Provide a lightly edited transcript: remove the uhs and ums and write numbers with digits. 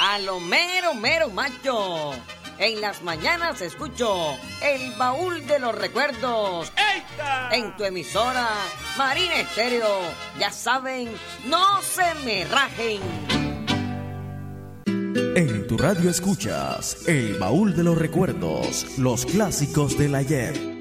a lo mero, mero macho. En las mañanas escucho el baúl de los recuerdos. ¡Eita! En tu emisora Marina Estéreo. Ya saben, no se me rajen. En tu radio escuchas el baúl de los recuerdos, los clásicos del ayer.